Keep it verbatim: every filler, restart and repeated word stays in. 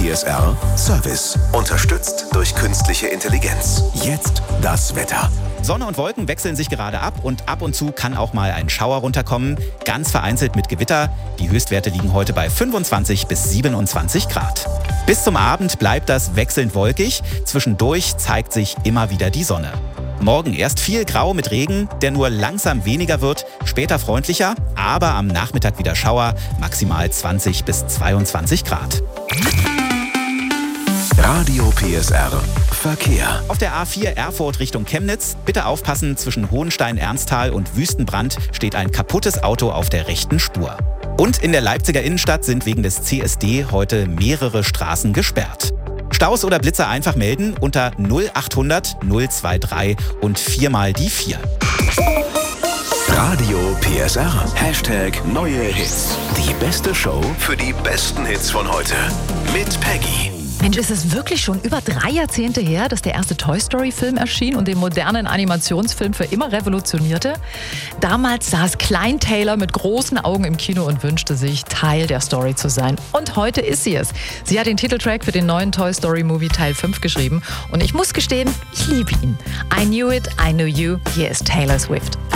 P S R Service. Unterstützt durch künstliche Intelligenz. Jetzt das Wetter. Sonne und Wolken wechseln sich gerade ab und ab und zu kann auch mal ein Schauer runterkommen. Ganz vereinzelt mit Gewitter. Die Höchstwerte liegen heute bei fünfundzwanzig bis siebenundzwanzig Grad. Bis zum Abend bleibt das wechselnd wolkig. Zwischendurch zeigt sich immer wieder die Sonne. Morgen erst viel Grau mit Regen, der nur langsam weniger wird, später freundlicher, aber am Nachmittag wieder Schauer, maximal zwanzig bis zweiundzwanzig Grad. Radio P S R Verkehr. Auf der A vier Erfurt Richtung Chemnitz, bitte aufpassen, zwischen Hohenstein-Ernsthal und Wüstenbrand steht ein kaputtes Auto auf der rechten Spur. Und in der Leipziger Innenstadt sind wegen des C S D heute mehrere Straßen gesperrt. Staus oder Blitzer einfach melden unter null achthundert null drei drei und viermal die vier. Radio P S R. Hashtag neue Hits. Die beste Show für die besten Hits von heute. Mit Peggy. Mensch, ist es wirklich schon über drei Jahrzehnte her, dass der erste Toy-Story-Film erschien und den modernen Animationsfilm für immer revolutionierte? Damals saß Klein Taylor mit großen Augen im Kino und wünschte sich, Teil der Story zu sein. Und heute ist sie es. Sie hat den Titeltrack für den neuen Toy Story Movie Teil fünf geschrieben. Und ich muss gestehen, ich liebe ihn. I knew it, I knew you. Hier ist Taylor Swift.